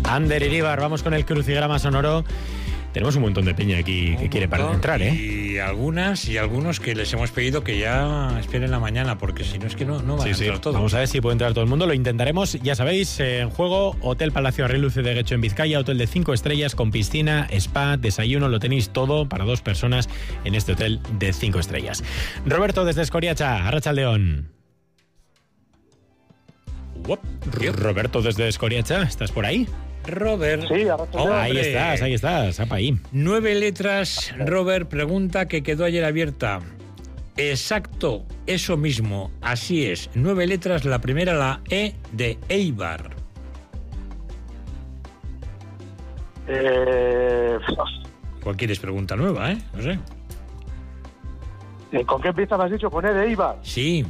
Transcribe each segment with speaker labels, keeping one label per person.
Speaker 1: Ander Iríbar, vamos con el crucigrama sonoro. Tenemos un montón de peña aquí que quiere para entrar, ¿eh?
Speaker 2: Y algunos que les hemos pedido que ya esperen la mañana, porque si no es que no van a entrar todos.
Speaker 1: Vamos a ver si puede entrar todo el mundo, lo intentaremos. Ya sabéis, en juego, Hotel Palacio Arreluce de Guecho en Vizcaya, hotel de 5 estrellas con piscina, spa, desayuno, lo tenéis todo para 2 personas en este hotel de 5 estrellas. Roberto desde Escoriacha, Arratsaldeon. Roberto desde Escoriacha, ¿estás por ahí?
Speaker 2: Robert.
Speaker 3: Sí,
Speaker 1: ahí estás, apa ahí.
Speaker 2: 9 letras, Robert, pregunta que quedó ayer abierta. Exacto, eso mismo, así es. 9 letras, la primera, la E de Eibar. ¿Cuál quieres? Pregunta nueva, ¿eh? No sé.
Speaker 3: ¿Con qué empieza, me has dicho? ¿Con E de Eibar?
Speaker 2: Sí.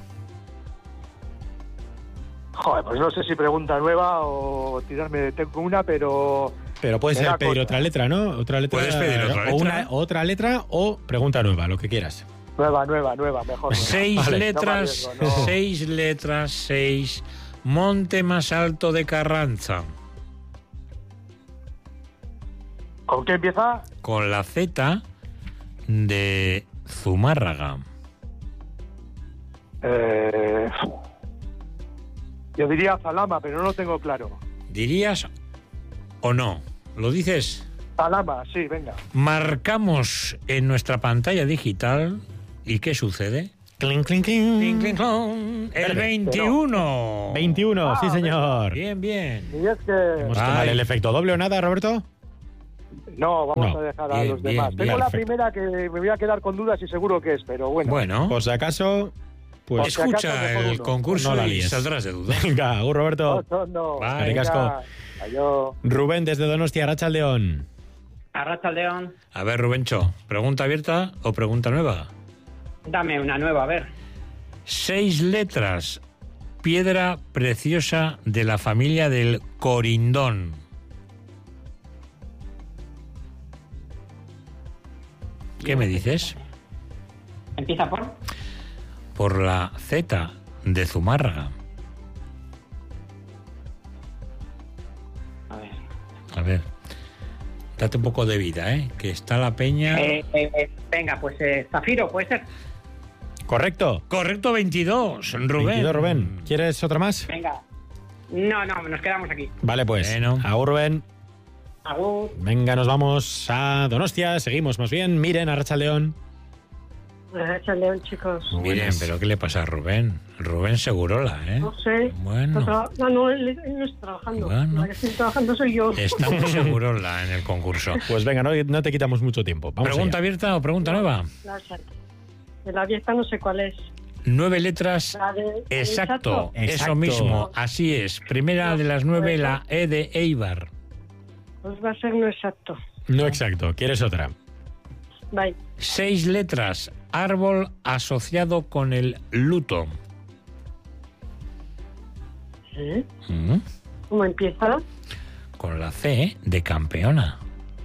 Speaker 3: Joder, pues no sé si pregunta nueva o tirarme tengo una, pero...
Speaker 1: Pero puede ser pedir otra letra, ¿no? Otra letra.
Speaker 2: Puedes pedir otra letra.
Speaker 1: Otra letra o pregunta nueva, lo que quieras.
Speaker 3: Nueva, mejor.
Speaker 2: 6
Speaker 1: Vale.
Speaker 2: letras,
Speaker 3: No me arriesgo, no.
Speaker 2: 6 letras, 6. Monte más alto de Carranza.
Speaker 3: ¿Con qué empieza?
Speaker 2: Con la Z de Zumárraga.
Speaker 3: Yo diría Zalama, pero no lo tengo claro.
Speaker 2: ¿Dirías o no? ¿Lo dices?
Speaker 3: Zalama, sí, venga.
Speaker 2: Marcamos en nuestra pantalla digital. ¿Y qué sucede?
Speaker 1: Cling, cling, cling.
Speaker 2: Cling, cling, clong. El 21.
Speaker 1: 21, sí señor.
Speaker 2: Bien, bien.
Speaker 3: Y es que...
Speaker 1: ¿Hemos tomado el efecto doble o nada, Roberto?
Speaker 3: No, vamos
Speaker 1: No.
Speaker 3: a dejar a
Speaker 2: Bien,
Speaker 3: los
Speaker 2: bien,
Speaker 3: demás.
Speaker 2: bien.
Speaker 3: Tengo la
Speaker 1: Perfecto.
Speaker 3: primera que me voy a quedar con dudas y seguro que es, pero bueno.
Speaker 2: Bueno,
Speaker 1: Por si acaso, pues...
Speaker 3: Por si acaso,
Speaker 2: escucha
Speaker 3: mejor
Speaker 2: el
Speaker 3: uno.
Speaker 2: concurso
Speaker 1: No la
Speaker 2: y
Speaker 1: líes.
Speaker 2: saldrás de duda.
Speaker 1: Venga, agur, Roberto.
Speaker 3: No.
Speaker 2: Vale.
Speaker 1: Eskerrik asko.
Speaker 3: Adiós.
Speaker 1: Rubén desde Donostia, Arratsaldeon.
Speaker 4: Arratsaldeon,
Speaker 2: A ver, Rubencho, ¿pregunta abierta o pregunta nueva?
Speaker 4: dame una nueva, a ver.
Speaker 2: 6 letras. Piedra preciosa de la familia del corindón. ¿Qué me dices?
Speaker 4: ¿Empieza por?
Speaker 2: Por la Z de Zumárraga.
Speaker 4: A ver.
Speaker 2: A ver, date un poco de vida, ¿eh? Que está la peña...
Speaker 4: Venga, pues Zafiro, ¿puede ser?
Speaker 1: Correcto.
Speaker 2: Correcto, 22, Rubén.
Speaker 1: 22, Rubén. ¿Quieres otra más?
Speaker 4: Venga. No, nos quedamos aquí.
Speaker 1: Vale, pues.
Speaker 2: Bueno.
Speaker 1: Agur, Rubén.
Speaker 4: Agur.
Speaker 1: Venga, nos vamos a Donostia. Seguimos más bien. Miren, Arratsaldeon.
Speaker 5: Arratsaldeon, chicos.
Speaker 1: Muy
Speaker 2: Miren,
Speaker 1: buenas.
Speaker 2: pero ¿qué le pasa a Rubén? Rubén Segurola, ¿eh?
Speaker 5: No sé.
Speaker 2: Bueno.
Speaker 5: No, él no está trabajando.
Speaker 2: Bueno.
Speaker 5: La que estoy trabajando soy yo.
Speaker 2: Está muy Segurola en el concurso.
Speaker 1: Pues venga, no te quitamos mucho tiempo. Vamos
Speaker 2: ¿Pregunta
Speaker 1: allá.
Speaker 2: abierta o pregunta nueva?
Speaker 5: De la abierta no sé cuál es.
Speaker 2: 9 letras.
Speaker 5: La de...
Speaker 2: Exacto, eso
Speaker 1: Exacto.
Speaker 2: mismo, así es. Primera de las 9, la E de Eibar.
Speaker 5: Pues va a ser no exacto.
Speaker 1: No exacto. ¿Quieres otra?
Speaker 5: Bye.
Speaker 2: 6 letras, árbol asociado con el luto.
Speaker 5: ¿Eh?
Speaker 2: Mm,
Speaker 5: ¿Cómo empieza?
Speaker 2: Con la C de campeona.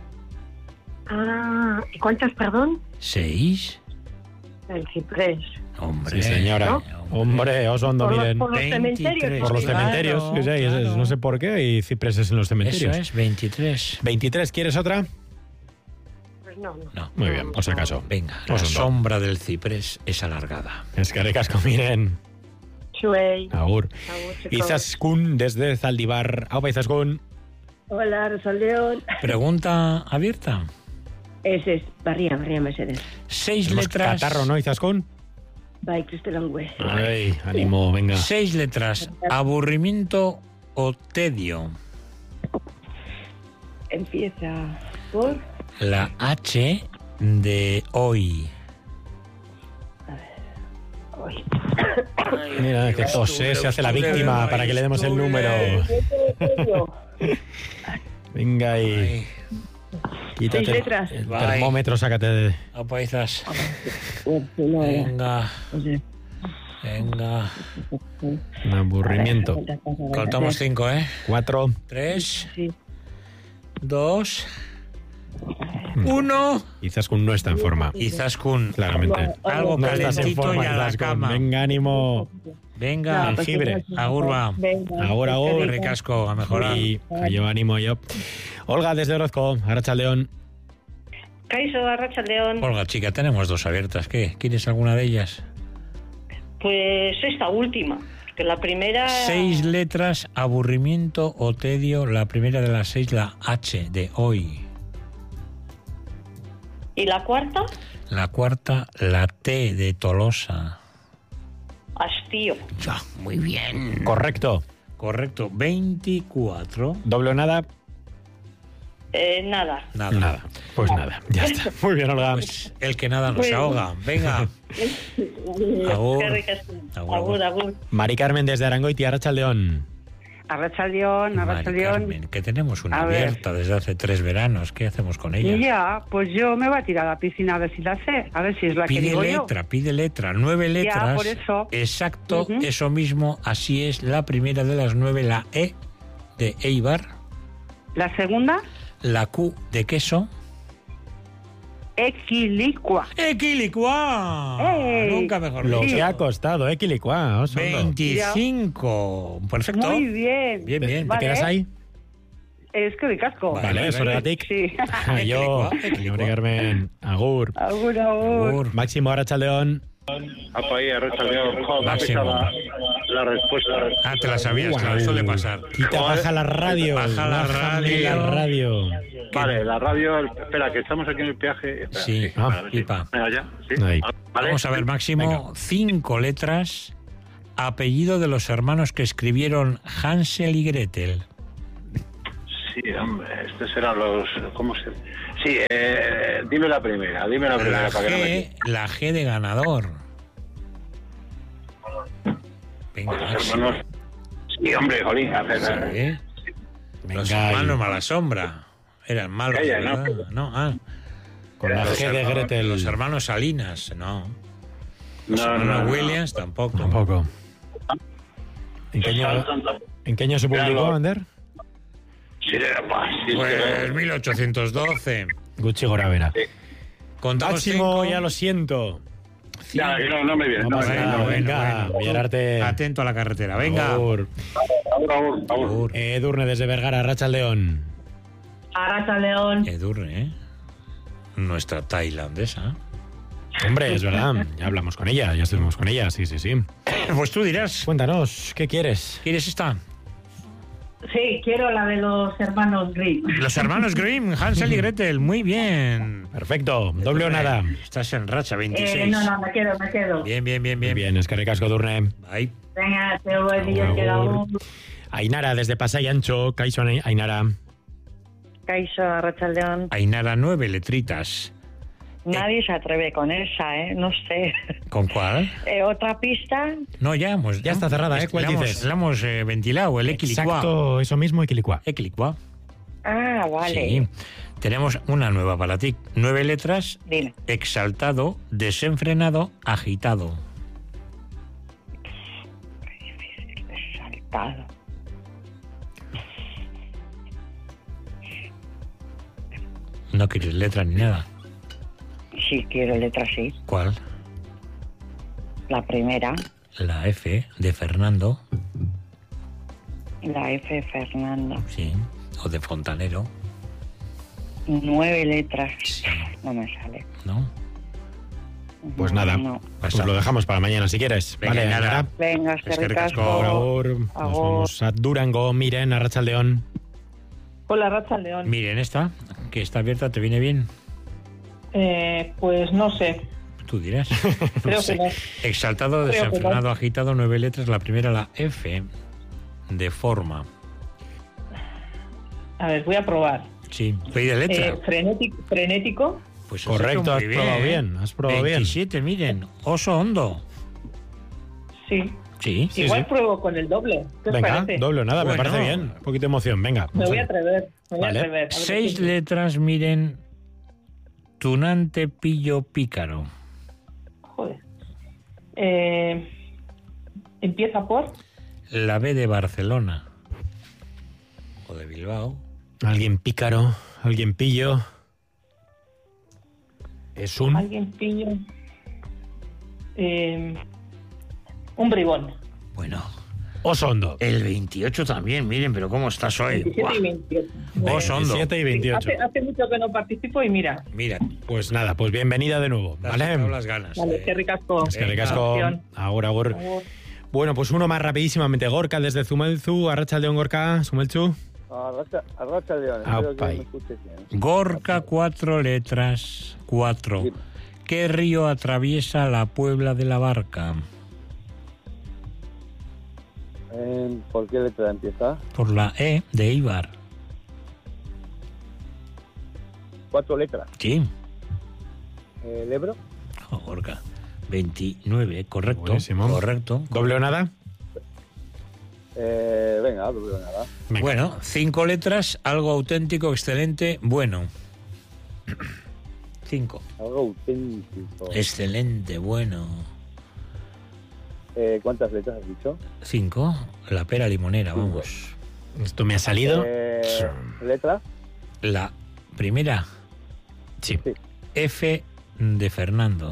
Speaker 5: Ah, ¿y cuántas, perdón?
Speaker 2: 6.
Speaker 5: El ciprés.
Speaker 2: Hombre.
Speaker 1: Sí, señora.
Speaker 5: ¿no?
Speaker 1: Hombre, Osondo,
Speaker 5: Por los-
Speaker 1: miren.
Speaker 5: por los
Speaker 2: 23.
Speaker 5: cementerios.
Speaker 1: Por los
Speaker 2: Claro,
Speaker 1: cementerios. Sí, sí,
Speaker 2: claro.
Speaker 1: no sé por qué. Hay cipreses en los
Speaker 2: Eso
Speaker 1: cementerios.
Speaker 2: es, 23.
Speaker 1: 23, ¿quieres otra?
Speaker 5: Pues no.
Speaker 2: No.
Speaker 1: Muy bien, por si acaso.
Speaker 2: Venga, la
Speaker 1: Osondo.
Speaker 2: sombra del ciprés es alargada.
Speaker 1: Es que ricasco, miren.
Speaker 5: Chuey.
Speaker 1: Agur.
Speaker 5: Agur, chicos.
Speaker 1: Izaskun desde Zaldibar. Aupa, Izaskun.
Speaker 6: Hola, Arratsaldeon.
Speaker 2: Pregunta abierta.
Speaker 6: Ese es Barría Mercedes.
Speaker 2: 6
Speaker 1: Tenemos
Speaker 2: letras.
Speaker 1: catarro, ¿no, Izaskun?
Speaker 6: Bye, Cristelangüe.
Speaker 1: Ay, ánimo, venga.
Speaker 2: 6 letras. Aburrimiento o tedio.
Speaker 6: Empieza por...
Speaker 2: La H de hoy.
Speaker 6: Hoy.
Speaker 1: Mira, que tose, se hace la víctima para que le demos el número. Venga ahí. Quítate
Speaker 6: 6 letras.
Speaker 1: el
Speaker 2: Bye.
Speaker 1: termómetro, sácate de...
Speaker 2: Apaizas.
Speaker 6: No,
Speaker 2: Venga,
Speaker 6: o sea,
Speaker 2: venga.
Speaker 1: Un aburrimiento.
Speaker 2: Contamos 5, ¿eh?
Speaker 1: 4.
Speaker 2: 3,
Speaker 6: Sí.
Speaker 2: 2. 1.
Speaker 1: Izaskun no está en forma.
Speaker 2: Izaskun.
Speaker 1: Claramente.
Speaker 2: Algo
Speaker 1: No estás en
Speaker 2: calentito
Speaker 1: forma,
Speaker 2: y a la
Speaker 1: Izaskun.
Speaker 2: cama.
Speaker 1: Venga, ánimo.
Speaker 2: Venga,
Speaker 1: Jengibre.
Speaker 2: agur va.
Speaker 1: Agur, agur.
Speaker 2: Ricasco, a mejorar.
Speaker 1: Y yo ánimo yo. Olga, desde Orozco, Arratsaldeon.
Speaker 7: Kaixo, Arratsaldeon.
Speaker 2: Olga, chica, tenemos 2 abiertas. ¿Qué? ¿Quieres alguna de ellas?
Speaker 7: Pues esta última, que la primera...
Speaker 2: 6 letras, aburrimiento o tedio. La primera de las 6, la H de hoy.
Speaker 7: ¿Y la cuarta?
Speaker 2: La cuarta, la T de Tolosa.
Speaker 7: Hastío.
Speaker 2: Ya, muy bien.
Speaker 1: Correcto.
Speaker 2: Correcto, 24.
Speaker 1: ¿Doble o nada?
Speaker 7: Nada.
Speaker 2: Nada.
Speaker 1: Pues nada, ya está. Muy bien, Olga.
Speaker 2: Pues el que nada no se ahoga. Venga. Agur.
Speaker 7: Qué ricas.
Speaker 2: Agur,
Speaker 7: Agur, agur.
Speaker 1: Mari Carmen desde Arangoiti, Arratsaldeon.
Speaker 8: Arratsaldeon,
Speaker 2: Mari
Speaker 8: Arratsaldeon.
Speaker 2: Carmen, que tenemos una
Speaker 8: A ver.
Speaker 2: abierta desde hace 3 veranos. ¿Qué hacemos con ella?
Speaker 8: Ya, pues yo me voy a tirar a la piscina a ver si la sé. A ver si es la que
Speaker 2: Pide
Speaker 8: digo
Speaker 2: letra, pide letra. 9 letras.
Speaker 8: por eso.
Speaker 2: Exacto,
Speaker 8: Ujú.
Speaker 2: eso mismo. Así es. La primera de las 9, la E de Eibar.
Speaker 8: yo. La segunda,
Speaker 2: La Q de queso.
Speaker 8: equilicua.
Speaker 2: ¡Equilicua!
Speaker 8: ¡Ey!
Speaker 2: Nunca mejor
Speaker 1: Lo
Speaker 2: dicho.
Speaker 1: que ha costado, Quilicua.
Speaker 2: 25. Perfecto.
Speaker 8: Muy bien.
Speaker 2: Bien, bien.
Speaker 1: ¿Te
Speaker 8: Vale.
Speaker 1: quedas ahí?
Speaker 8: Es que ricasco.
Speaker 1: Vale, eso
Speaker 2: vale.
Speaker 1: era tic.
Speaker 8: Sí.
Speaker 1: Yo,
Speaker 2: Equilicua.
Speaker 1: Mari Carmen, agur.
Speaker 8: Agur, agur.
Speaker 2: Agur.
Speaker 1: Máximo, Arratsaldeon.
Speaker 9: Apa ahí, Arratsaldeon. Jo, me ha
Speaker 2: Máximo.
Speaker 9: pisado la respuesta.
Speaker 2: Ah, te la sabías, claro, suele pasar.
Speaker 1: Quita, baja la radio.
Speaker 2: Baja la
Speaker 1: Bájame
Speaker 2: radio.
Speaker 1: la radio.
Speaker 9: Vale, la radio... Espera, que estamos aquí en el peaje. Espera,
Speaker 2: Sí,
Speaker 1: Ah,
Speaker 2: pipa.
Speaker 9: Venga, ya. Sí.
Speaker 1: Ahí.
Speaker 9: Vale.
Speaker 2: Vamos a ver, Máximo, 5 letras, apellido de los hermanos que escribieron Hansel y Gretel.
Speaker 9: Sí, hombre, estos eran los... ¿Cómo se...? Sí, dime la primera
Speaker 2: La
Speaker 9: para que no me...
Speaker 2: la G de ganador. Venga,
Speaker 9: Los
Speaker 2: Máximo.
Speaker 9: hermanos... Sí, hombre, jolín. A ver,
Speaker 2: Sí. Los
Speaker 1: Venga,
Speaker 2: hermanos
Speaker 1: ahí.
Speaker 2: Mala Sombra. Eran malos,
Speaker 9: Ella, ¿no?
Speaker 2: ¿verdad? No,
Speaker 1: Con la
Speaker 2: los
Speaker 1: G de
Speaker 2: hermanos-
Speaker 1: Gretel.
Speaker 2: Los hermanos Salinas, no. Los
Speaker 9: No,
Speaker 2: hermanos
Speaker 9: no.
Speaker 2: Williams tampoco.
Speaker 1: Tampoco. ¿En qué año se publicó,
Speaker 9: Claro.
Speaker 1: Ander?
Speaker 9: Sí, sí,
Speaker 2: Pues 1812.
Speaker 1: Gucci Goravera.
Speaker 2: Contamos
Speaker 1: Máximo,
Speaker 2: 5.
Speaker 1: ya lo siento.
Speaker 9: Ya, no me viene.
Speaker 1: No
Speaker 9: No me
Speaker 1: pasa
Speaker 9: viene.
Speaker 1: nada,
Speaker 9: No me viene.
Speaker 1: venga, Villararte.
Speaker 2: Atento a la carretera, venga.
Speaker 1: Agur.
Speaker 9: Agur.
Speaker 2: Agur.
Speaker 1: Edurne desde Vergara, Arratsaldeon.
Speaker 7: Arratsaldeon.
Speaker 2: Edurne, ¿eh? Nuestra tailandesa.
Speaker 1: Hombre, es verdad, ya hablamos con ella, ya estuvimos con ella, sí.
Speaker 2: Pues tú dirás,
Speaker 1: Cuéntanos, ¿qué quieres?
Speaker 2: ¿quieres esta?
Speaker 7: Sí, quiero la de los hermanos Grimm.
Speaker 2: Los hermanos Grimm, Hansel y Gretel, muy bien.
Speaker 1: Perfecto, doble o nada.
Speaker 2: Estás en racha, 26.
Speaker 7: No, me quedo.
Speaker 2: Bien.
Speaker 1: Bien, es que recasco Durne.
Speaker 2: Ahí.
Speaker 7: Venga, te voy a decir
Speaker 1: Agur.
Speaker 7: que la hago.
Speaker 1: Ainara desde Pasay Ancho, Kaixo Ainara.
Speaker 5: Kaixo, Arratsaldeon.
Speaker 2: Ainara, 9 letritas.
Speaker 5: Nadie se atreve con esa, ¿eh? No sé.
Speaker 2: ¿Con cuál?
Speaker 5: ¿Otra pista?
Speaker 2: No, ya hemos...
Speaker 1: Ya está cerrada, ¿eh? ¿Cuál
Speaker 2: la hemos-
Speaker 1: dices?
Speaker 2: La hemos ventilado, el Equilicua.
Speaker 1: Exacto, eso mismo, Equilicua.
Speaker 2: Equilicua.
Speaker 5: Ah, vale.
Speaker 2: Sí. Tenemos una nueva para ti. 9 letras,
Speaker 5: Dime.
Speaker 2: exaltado, desenfrenado, agitado.
Speaker 5: Saltado.
Speaker 2: No quieres letra ni nada.
Speaker 5: Sí, quiero letra sí.
Speaker 2: ¿Cuál?
Speaker 5: La primera,
Speaker 2: La F de Fernando,
Speaker 5: la F, Fernando.
Speaker 2: sí. O de fontanero,
Speaker 5: 9 letras.
Speaker 2: sí.
Speaker 5: No me sale.
Speaker 2: ¿No?
Speaker 1: Pues nada,
Speaker 5: No.
Speaker 1: pues lo dejamos para mañana si quieres.
Speaker 2: Venga,
Speaker 1: Vale,
Speaker 2: nada.
Speaker 1: Ainara.
Speaker 5: Venga,
Speaker 2: Es que
Speaker 5: ricasco.
Speaker 2: ricasco.
Speaker 1: Agur. Nos
Speaker 5: Agur.
Speaker 1: vamos a Durango, Miren, Arratsaldeon.
Speaker 10: Hola, Arratsaldeon.
Speaker 2: Miren esta, que está abierta, ¿te viene bien?
Speaker 10: Pues no sé.
Speaker 2: Tú dirás.
Speaker 10: Creo
Speaker 2: Sí.
Speaker 10: que no.
Speaker 2: Exaltado,
Speaker 10: Creo que
Speaker 2: desenfrenado,
Speaker 10: no.
Speaker 2: agitado, 9 letras. La primera, la F de forma.
Speaker 10: A ver, voy a probar.
Speaker 2: Sí, pide letra.
Speaker 10: Frenético.
Speaker 2: Pues
Speaker 1: Correcto,
Speaker 2: has
Speaker 1: has
Speaker 2: hecho muy
Speaker 1: probado
Speaker 2: ¿eh?
Speaker 1: bien, has probado bien.
Speaker 2: 27, miren. Oso hondo.
Speaker 10: Sí.
Speaker 2: Sí.
Speaker 10: Igual pruebo con el doble. ¿Qué os
Speaker 1: Venga,
Speaker 10: parece?
Speaker 1: doble o nada, me
Speaker 2: Bueno.
Speaker 1: parece bien. Un poquito de emoción, venga.
Speaker 10: Me voy a atrever.
Speaker 1: Vale.
Speaker 10: A ver qué
Speaker 2: 6
Speaker 10: dice.
Speaker 2: letras, miren. Tunante, pillo, pícaro.
Speaker 10: Joder. Empieza por.
Speaker 2: La B de Barcelona. O de Bilbao.
Speaker 1: Alguien pícaro, alguien pillo. Es un...
Speaker 10: Alguien pilló. Un bribón.
Speaker 2: Bueno,
Speaker 1: Osondo.
Speaker 2: el 28 también, miren, pero ¿cómo estás hoy?
Speaker 10: 27 y 28.
Speaker 2: Osondo.
Speaker 1: 7 y 28.
Speaker 10: Hace mucho que no participo y mira.
Speaker 2: Mira,
Speaker 1: Pues nada, pues bienvenida de nuevo,
Speaker 2: te has
Speaker 1: ¿vale?
Speaker 2: quitado las ganas.
Speaker 10: Vale, qué ricasco.
Speaker 1: Es que ricasco. Agur, agur. Bueno, pues uno más rapidísimamente. Gorka desde Zumelzu, Arratsaldeon Gorka, Zumelzu.
Speaker 11: Arratsaldeon, espero que me escuches bien.
Speaker 2: Gorka, 4 letras. 4.
Speaker 11: Sí.
Speaker 2: ¿Qué río atraviesa la Puebla de la Barca?
Speaker 11: ¿Por qué letra empieza?
Speaker 2: Por la E de Eibar.
Speaker 11: 4 letras.
Speaker 2: Sí.
Speaker 11: ¿El Ebro?
Speaker 2: Oh, Gorka. 29, correcto.
Speaker 1: Buenísimo.
Speaker 2: Correcto.
Speaker 1: ¿Doble o nada?
Speaker 11: Venga, doble nada.
Speaker 1: Venga.
Speaker 2: Bueno, 5 letras, algo auténtico, excelente, bueno. 5.
Speaker 11: Algo auténtico.
Speaker 2: Excelente, bueno.
Speaker 11: ¿Cuántas letras has dicho?
Speaker 2: 5. La pera limonera, vamos.
Speaker 1: Esto me ha salido.
Speaker 11: ¿Letra?
Speaker 2: La primera,
Speaker 1: Sí.
Speaker 11: Sí.
Speaker 2: F de Fernando.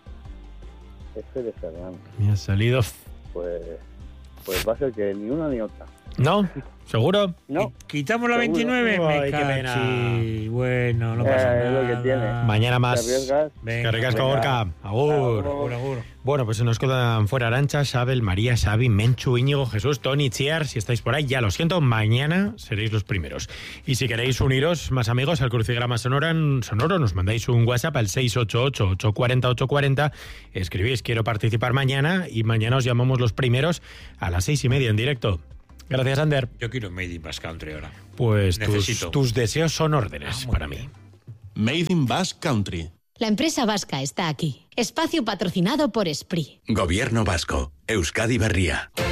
Speaker 11: F de Fernando.
Speaker 1: Me ha salido.
Speaker 11: Pues va a ser que ni una ni otra.
Speaker 1: ¿No? ¿Seguro?
Speaker 11: No.
Speaker 2: ¿Quitamos la
Speaker 11: Seguro.
Speaker 2: 29?
Speaker 1: Ay,
Speaker 2: Me
Speaker 1: qué
Speaker 2: cachi.
Speaker 1: pena.
Speaker 2: Bueno, no pasa
Speaker 11: Es
Speaker 2: nada.
Speaker 11: lo que tiene.
Speaker 1: Mañana
Speaker 11: ¿Te
Speaker 1: más.
Speaker 11: arriesgas?
Speaker 2: Venga,
Speaker 1: Que ricasco,
Speaker 11: venga.
Speaker 1: Gorka. Agur.
Speaker 2: Agur, agur.
Speaker 1: Bueno, pues se nos quedan fuera Arantxa, Sabel, María, Xavi, Menchu, Íñigo, Jesús, Tony, Chiar. Si estáis por ahí, ya lo siento, mañana seréis los primeros. Y si queréis uniros, más amigos, al Crucigrama Sonoro, nos mandáis un WhatsApp al 688-840-840. Escribís, quiero participar mañana, y mañana os llamamos los primeros a las 6:30 en directo. Gracias, Ander.
Speaker 2: Yo quiero Made in Basque Country ahora.
Speaker 1: Pues
Speaker 2: Necesito.
Speaker 1: tus deseos son órdenes
Speaker 2: muy
Speaker 1: para
Speaker 2: bien.
Speaker 1: mí.
Speaker 12: Made in Basque Country.
Speaker 13: La empresa vasca está aquí. Espacio patrocinado por Esprit.
Speaker 14: Gobierno vasco. Euskadi Berria.